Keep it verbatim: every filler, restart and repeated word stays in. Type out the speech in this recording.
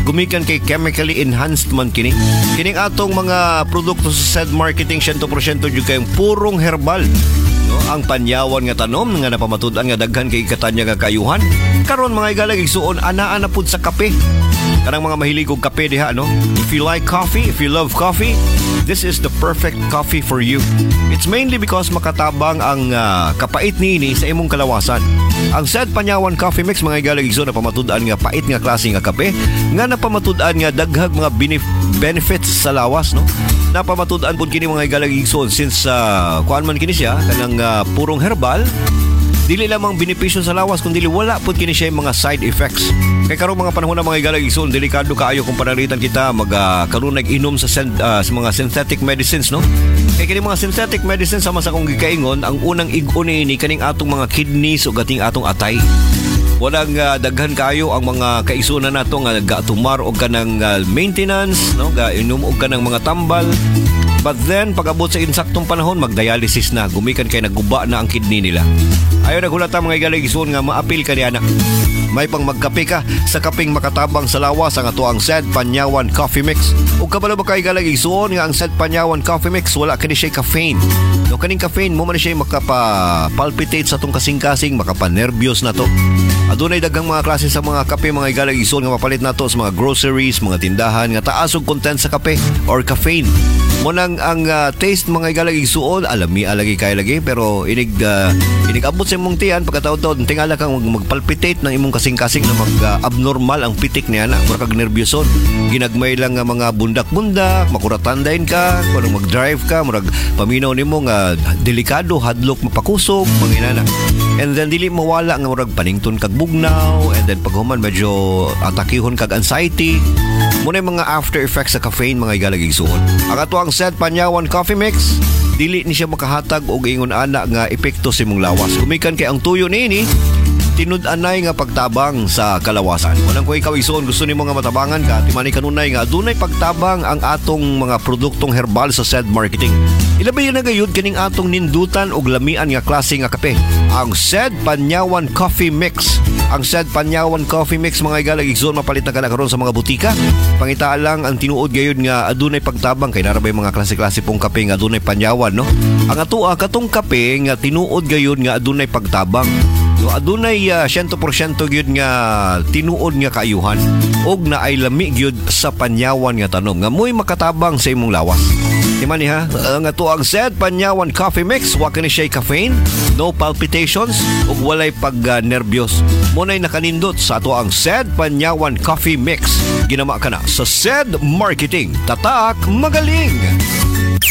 gumikan kay chemically enhanced man kini. Kining atong mga produkto sa said marketing one hundred percent jud kay purong herbal. No, ang panyawan nga tanom nga napamatud-an nga daghan kay katanya nga kayuhan. Karon mga igalag igsuon anaa na pud sa kape. Kanang mga mahilig og kape diha, no? If you like coffee, if you love coffee, this is the perfect coffee for you. It's mainly because makatabang ang uh, kapait niini sa imong kalawasan. Ang said panyawan coffee mix mga igalag igsuon na pamatud-an nga pait nga klase nga kape nga napamatud-an nga daghag mga benef- benefits sa lawas, no? Napamatud-an pud kini mga igalag igsuon since uh, kuan man kini siya kanang uh, purong herbal. Dili lamang benepisyo sa lawas kundi wala pud kini siya mga side effects. Kay karong mga panahon na mga igalag igsoon, delikado kaayo kung panalitan kita mag uh, karon nag-inom sa, sen- uh, sa mga synthetic medicines, no? Kay kini mga synthetic medicines sama sa kong gikaingon, ang unang ig-on ni kaning atong mga kidneys o gating atong atay. Walang uh, daghan kayo ang mga kaisunan nato nga gatumar og kanang uh, maintenance, no? Ga inom og kanang mga tambal. But then, pag-abot sa insaktong panahon, mag-dialysis na. Gumikan kay naguba na ang kidney nila. Ayaw nagulata mga igaligison nga maapil ka niya na. May pang magkape ka sa kaping makatabang sa lawas ang ato ang said Panyawan Coffee Mix. O kabalo ba kay igaligison nga ang said Panyawan Coffee Mix wala kani siya caffeine. No, kaning caffeine mo man siya makapa-palpitate sa tong kasing-kasing, makapa-nervyos na to. Adunay daghang mga klase sa mga kape mga igaligison nga mapalit nato sa mga groceries, mga tindahan nga taas og content sa kape or caffeine. Munang ang uh, taste mga igalag igsuon alami alagi kay lagi pero inig uh, inig abot sa imong tiyan pagkataon-taon tingala kang mag- magpalpitate ng imong kasing-kasing na mag uh, abnormal ang pitik niya na mura kag nervyoson ginagmay lang nga mga bundak-bundak makuratandain ka kung mag-drive ka murag paminaw nimo nga delikado hadlok mapakusog manginana and then dili mawala nga murag panington kag bugnaw and then paghuman medyo atakihon kag anxiety muna mga after effects sa caffeine mga igalag igsuon. Ang ato ang said Panyawan Coffee Mix dili ni siya makahatag og ingon ana nga epekto sa imong lawas. Kumikan kay ang tuyo niini tinud-anay nga pagtabang sa kalawasan. Walang ko ikaw igsuon gusto nimo nga matabangan ka timani kanunay nga adunay pagtabang ang atong mga produktong herbal sa said marketing. Ilabi na gayud kining atong nindutan og lamian nga klase nga kape. Ang said Panyawan Coffee Mix. Ang said Panyawan Coffee Mix mga igalag igsoon mapalit na kana karon sa mga butika. Pangita lang ang tinuod gayud nga adunay pagtabang kay narabay mga klase-klase pong kape nga adunay panyawan, no? Ang atoa katong kape nga tinuod gayud nga adunay pagtabang. No, adunay uh, one hundred percent gyud nga tinuod nga kaayuhan og naay lami gyud sa panyawan nga tanom nga moy makatabang sa imong lawas. Timani ha, ang ato ang said Panyawan Coffee Mix wa kani siya caffeine, no palpitations ug walay pag uh, nervyos. Munay nakanindot sa ato ang said Panyawan Coffee Mix. Ginama kana sa said marketing. Tatak magaling.